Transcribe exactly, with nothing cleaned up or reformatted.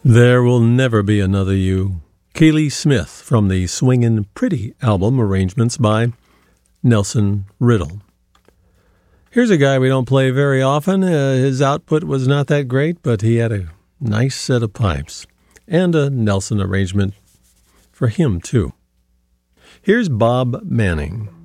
There Will Never Be Another You. Keely Smith from the Swingin' Pretty album, arrangements by Nelson Riddle. Here's a guy we don't play very often. Uh, his output was not that great, but he had a nice set of pipes. And a Nelson arrangement for him, too. Here's Bob Manning.